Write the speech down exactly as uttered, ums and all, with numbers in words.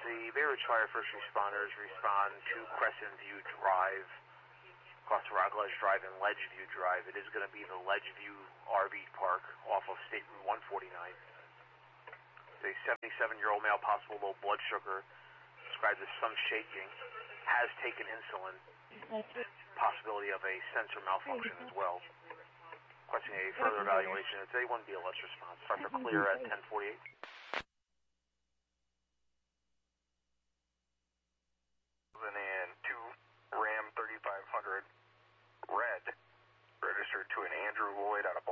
the Bay Ridge Fire first responders respond to Crescent View Drive, across Rock Ledge Drive and Ledgeview Drive. It is going to be the Ledgeview R V Park off of State Route one forty-nine. A seventy-seven-year-old male, possible low blood sugar, described as some shaking, has taken insulin. Possibility of a sensor malfunction as well. Requesting a further evaluation. It's A one B L S response. Start for clear at ten forty-eight. And two Ram thirty-five hundred red registered to an Andrew Lloyd out of